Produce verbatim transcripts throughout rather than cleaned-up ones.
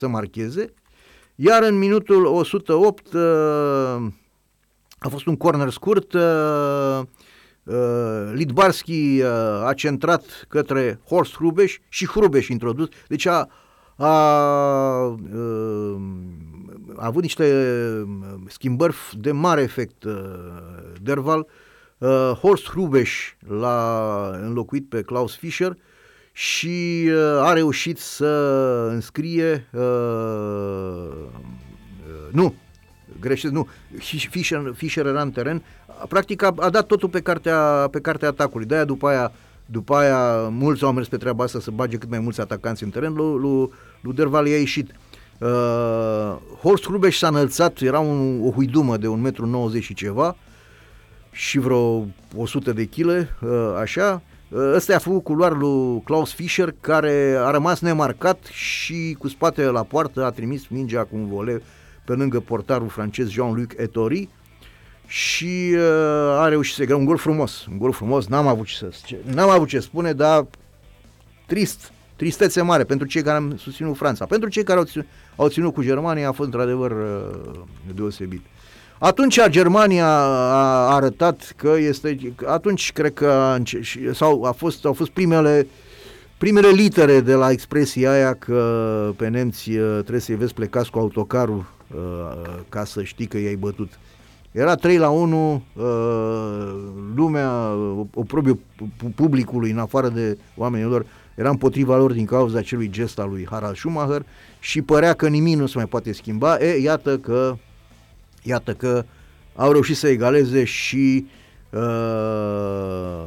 să marcheze, iar în minutul o sută opt a fost un corner scurt, Lidbarski a centrat către Horst Hrubeș și Hrubeș introdus, deci a, a, a, a avut niște schimbări de mare efect Derval. Horst Hrubeș l-a înlocuit pe Klaus Fischer și a reușit să înscrie uh, nu, greșesc, nu, Fischer, Fischer era în teren, practic a, a dat totul pe cartea, pe cartea atacului, de-aia după aia, după aia mulți au mers pe treaba asta să bage cât mai mulți atacanți în teren, lui, lui, lui Derval i-a ieșit. Uh, Horst Hrubeș s-a înălțat, era un, o huidumă de un metru nouăzeci și ceva și vreo o sută de chile, uh, așa. Ăsta a făcut culoar lui Klaus Fischer, care a rămas nemarcat și cu spatele la poartă a trimis mingea cu un voleu pe lângă portarul francez Jean-Luc Ettori și uh, a reușit să ia un gol frumos, un gol frumos, n-am avut ce, să, n-am avut ce spune, dar trist, tristețe mare pentru cei care am susținut Franța. Pentru cei care au ținut, au ținut cu Germania a fost într-adevăr uh, deosebit. Atunci Germania a arătat că este, atunci cred că a, sau a fost, au fost primele, primele litere de la expresia aia că pe nemți trebuie să-i vezi plecați cu autocarul ca să știi că i-ai bătut. Era trei la unu, lumea, oprobiul publicului în afară de oamenilor era împotriva lor din cauza acelui gest al lui Harald Schumacher și părea că nimic nu se mai poate schimba. E, iată că Iată că au reușit să egaleze și uh,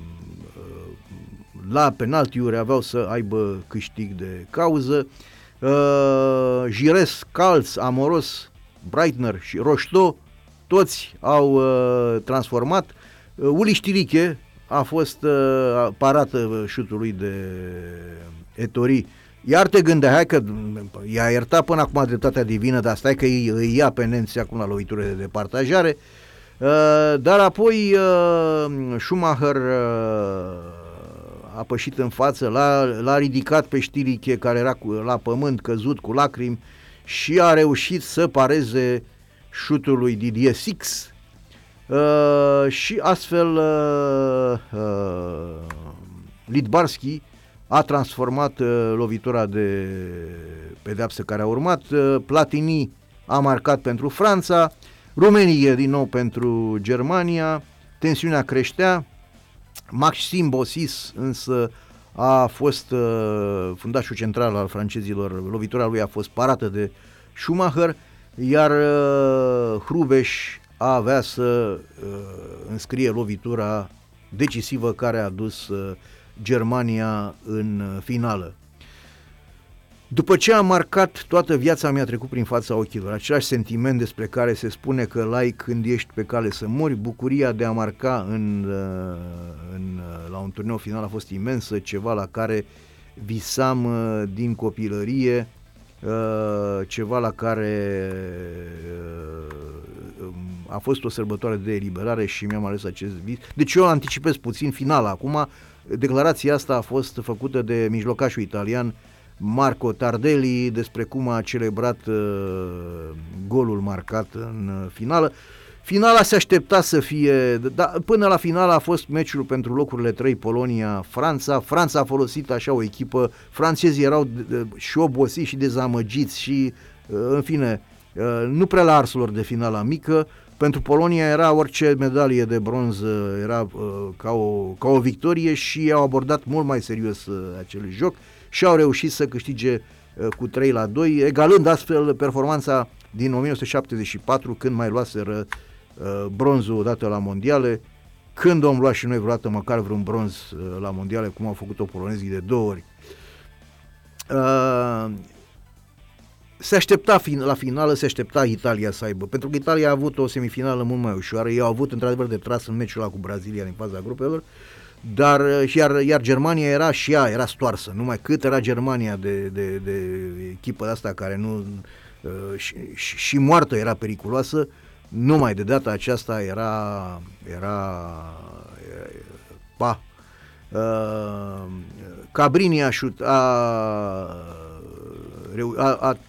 la penaltiuri aveau să aibă câștig de cauză. Uh, Gires, Calz, Amoros, Breitner și Rocheteau toți au uh, transformat. Uh, Uli Stiriche a fost uh, parată șutului de Ettori. Iar te gândeai că i-a iertat până acum dreptatea divină, dar stai că îi, îi ia pe nemți acum la loviturile de departajare. Uh, dar apoi uh, Schumacher uh, a pășit în față, l-a, l-a ridicat pe Stiriche, care era cu, la pământ, căzut cu lacrimi, și a reușit să pareze șutul lui Didier Six. Uh, și astfel uh, uh, Lidbarski a transformat uh, lovitura de pedeapsă care a urmat. uh, Platini a marcat pentru Franța, Rumenie din nou pentru Germania, tensiunea creștea. Maxim Bossis însă a fost uh, fundașul central al francezilor, lovitura lui a fost parată de Schumacher, iar uh, Hrubeș avea să uh, înscrie lovitura decisivă care a dus uh, Germania în finală. După ce am marcat, toată viața mi-a trecut prin fața ochilor, același sentiment despre care se spune că l-ai când ești pe cale să mori. Bucuria de a marca în, în, la un turneu final a fost imensă, ceva la care visam din copilărie, ceva la care a fost o sărbătoare de eliberare și mi-am ales acest vis. Deci eu anticipez puțin finala acum. Declarația asta a fost făcută de mijlocașul italian Marco Tardelli despre cum a celebrat uh, golul marcat în finală. Finala se aștepta să fie, dar până la finală a fost meciul pentru locurile trei, Polonia-Franța. Franța a folosit așa o echipă, francezii erau și obosiți și dezamăgiți și, uh, în fine, uh, nu prea la arsul de finala mică. Pentru Polonia era orice medalie de bronz, era uh, ca, o, ca o victorie și au abordat mult mai serios uh, acel joc și au reușit să câștige uh, cu trei la doi, egalând astfel performanța din o mie nouă sute șaptezeci și patru, când mai luaseră uh, bronzul odată la mondiale, când am luat și noi vreodată măcar vreun bronz uh, la mondiale, cum au făcut-o polonezii de două ori. Uh, Se aștepta la finală, se aștepta Italia să aibă, pentru că Italia a avut o semifinală mult mai ușoară, ei au avut într-adevăr de tras în meciul ăla cu Brazilia din faza grupelor, dar iar, iar Germania era și ea, era stoarsă, numai cât era Germania de, de, de echipă de asta care nu, și, și, și moartă era periculoasă, numai de data aceasta era, era, pa, Cabrini a șut, a reu- a, a